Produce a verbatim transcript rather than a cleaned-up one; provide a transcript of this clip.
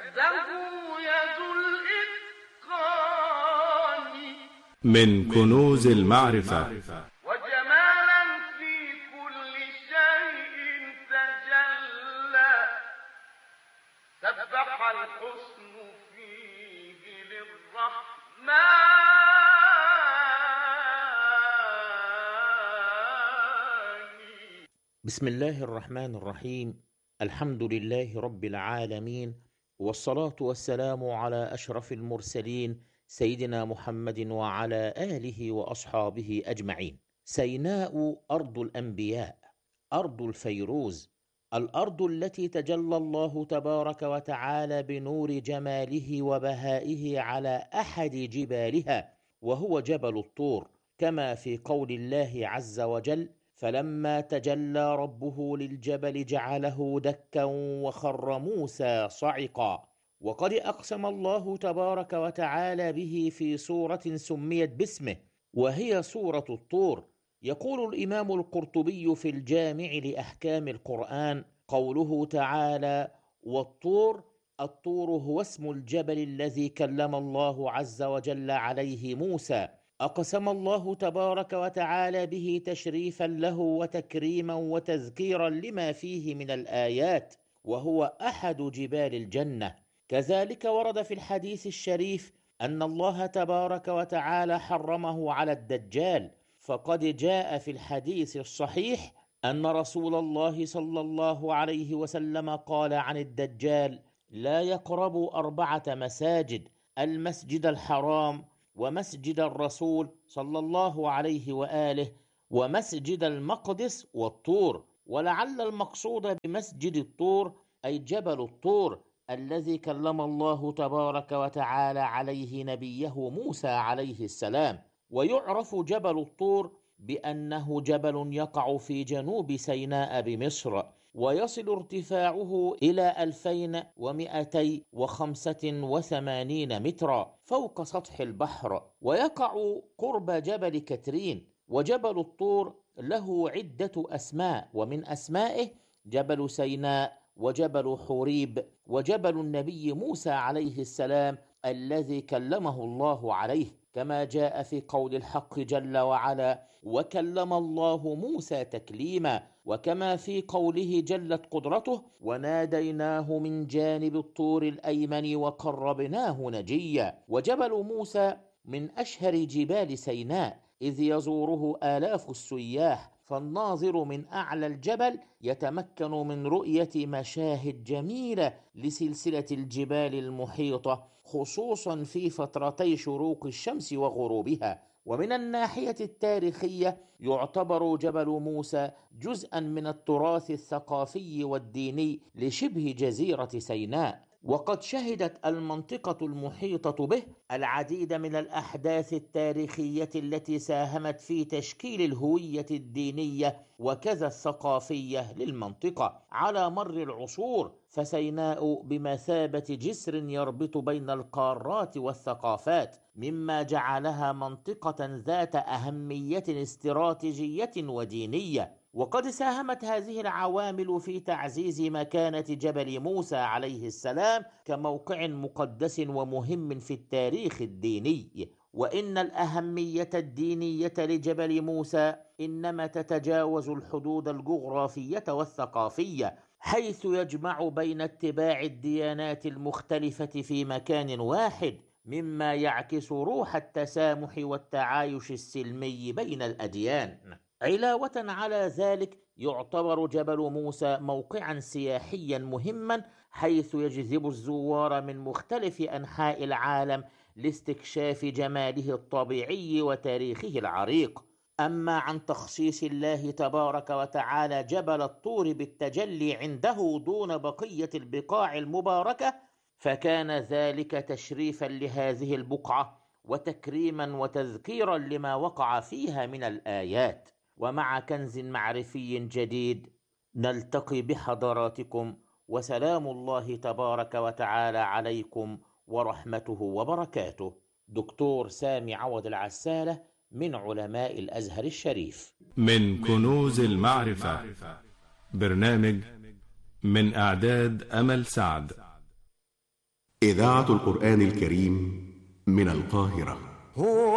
له يد الإتقان من كنوز المعرفة وجمالا في كل شيء تجلى سبح الحسن فيه للرحمن بسم الله الرحمن الرحيم. الحمد لله رب العالمين، والصلاة والسلام على أشرف المرسلين سيدنا محمد وعلى آله وأصحابه أجمعين. سيناء أرض الأنبياء، أرض الفيروز، الأرض التي تجلى الله تبارك وتعالى بنور جماله وبهائه على أحد جبالها، وهو جبل الطور، كما في قول الله عز وجل: فلما تجلى ربه للجبل جعله دكا وخر موسى صعقا. وقد أقسم الله تبارك وتعالى به في سورة سميت باسمه، وهي سورة الطور. يقول الإمام القرطبي في الجامع لأحكام القرآن قوله تعالى: والطور، الطور هو اسم الجبل الذي كلم الله عز وجل عليه موسى. أقسم الله تبارك وتعالى به تشريفا له وتكريما وتذكيرا لما فيه من الآيات، وهو أحد جبال الجنة. كذلك ورد في الحديث الشريف أن الله تبارك وتعالى حرمه على الدجال، فقد جاء في الحديث الصحيح أن رسول الله صلى الله عليه وسلم قال عن الدجال: لا يقرب أربعة مساجد، المسجد الحرام، ومسجد الرسول صلى الله عليه وآله، ومسجد المقدس، والطور. ولعل المقصود بمسجد الطور أي جبل الطور الذي كلم الله تبارك وتعالى عليه نبيه موسى عليه السلام. ويعرف جبل الطور بأنه جبل يقع في جنوب سيناء بمصر، ويصل ارتفاعه إلى ألفين ومئتي وخمسة وثمانين مترا فوق سطح البحر، ويقع قرب جبل كترين. وجبل الطور له عدة أسماء، ومن أسمائه جبل سيناء، وجبل حوريب، وجبل النبي موسى عليه السلام الذي كلمه الله عليه، كما جاء في قول الحق جل وعلا: وكلم الله موسى تكليما، وكما في قوله جلت قدرته: وناديناه من جانب الطور الأيمن وقربناه نجيا. وجبل موسى من أشهر جبال سيناء، إذ يزوره آلاف السياح، فالناظر من أعلى الجبل يتمكن من رؤية مشاهد جميلة لسلسلة الجبال المحيطة، خصوصا في فترتي شروق الشمس وغروبها. ومن الناحية التاريخية يعتبر جبل موسى جزءا من التراث الثقافي والديني لشبه جزيرة سيناء، وقد شهدت المنطقة المحيطة به العديد من الأحداث التاريخية التي ساهمت في تشكيل الهوية الدينية وكذا الثقافية للمنطقة على مر العصور. فسيناء بمثابة جسر يربط بين القارات والثقافات، مما جعلها منطقة ذات أهمية استراتيجية ودينية. وقد ساهمت هذه العوامل في تعزيز مكانة جبل موسى عليه السلام كموقع مقدس ومهم في التاريخ الديني. وإن الأهمية الدينية لجبل موسى إنما تتجاوز الحدود الجغرافية والثقافية، حيث يجمع بين اتباع الديانات المختلفة في مكان واحد، مما يعكس روح التسامح والتعايش السلمي بين الأديان. علاوة على ذلك، يعتبر جبل موسى موقعا سياحيا مهما، حيث يجذب الزوار من مختلف أنحاء العالم لاستكشاف جماله الطبيعي وتاريخه العريق. أما عن تخصيص الله تبارك وتعالى جبل الطور بالتجلي عنده دون بقية البقاع المباركة، فكان ذلك تشريفا لهذه البقعة وتكريما وتذكيرا لما وقع فيها من الآيات. ومع كنز معرفي جديد نلتقي بحضراتكم، وسلام الله تبارك وتعالى عليكم ورحمته وبركاته. دكتور سامي عوض العسالة، من علماء الأزهر الشريف. من كنوز المعرفة، برنامج من إعداد أمل سعد. إذاعة القرآن الكريم من القاهرة. هو